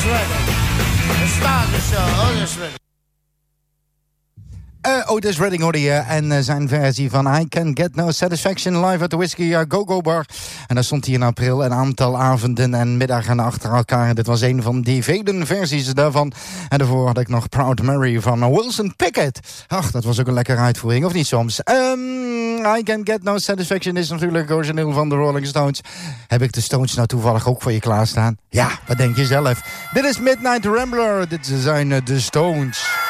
The start of the show, Otis Redding. Otis Redding hoorde je en zijn versie van I Can Get No Satisfaction live at the Whiskey Go-Go Bar. En daar stond hij in april een aantal avonden en middagen achter elkaar. En dit was een van die vele versies daarvan. En daarvoor had ik nog Proud Mary van Wilson Pickett. Ach, dat was ook een lekkere uitvoering, of niet soms? I Can Get No Satisfaction is natuurlijk origineel van de Rolling Stones. Heb ik de Stones nou toevallig ook voor je klaarstaan? Ja, wat denk je zelf? Dit is Midnight Rambler, dit zijn de Stones.